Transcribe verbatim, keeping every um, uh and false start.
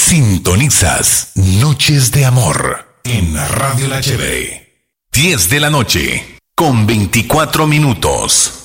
Sintonizas Noches de Amor en Radio La Chévere. diez de la noche con veinticuatro minutos.